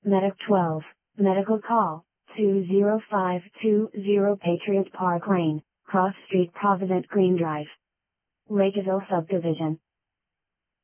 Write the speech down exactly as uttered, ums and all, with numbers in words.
Medic twelve, medical call, two zero five two zero Patriot Park Lane, Cross Street Provident Green Drive. Lakeville Subdivision.